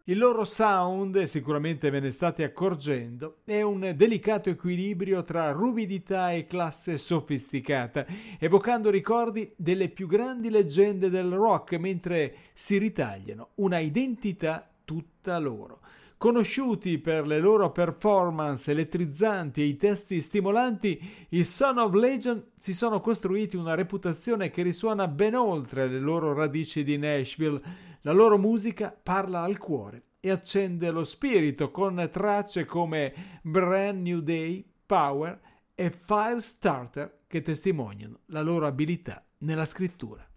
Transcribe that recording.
Il loro sound, sicuramente ve ne state accorgendo, è un delicato equilibrio tra ruvidità e classe sofisticata, evocando ricordi delle più grandi leggende del rock, mentre si ritagliano una identità tutta loro. Conosciuti per le loro performance elettrizzanti e i testi stimolanti, i Son of Legion si sono costruiti una reputazione che risuona ben oltre le loro radici di Nashville. La loro musica parla al cuore e accende lo spirito con tracce come Brand New Day, Power e Firestarter che testimoniano la loro abilità nella scrittura.